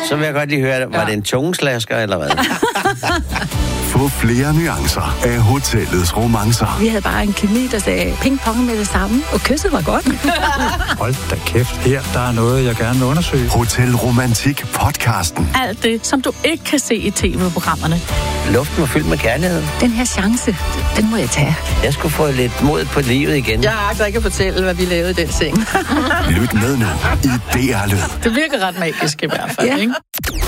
Så vil jeg godt lige høre, var det en tungeslasker, eller hvad? Få flere nuancer af hotellets romancer. Vi havde bare en kemi, der sagde ping-pong med det samme, og kysset var godt. Hold da kæft, der er noget, jeg gerne vil undersøge. Hotel Romantik podcasten. Alt det, som du ikke kan se i tv-programmerne. Luften var fyldt med kærlighed. Den her chance, den må jeg tage. Jeg skulle få lidt mod på livet igen. Jeg agter ikke at fortælle, hvad vi lavede i den seng. Lyt med nu i DR Lyd. Det virker ret magisk i hvert fald, ikke?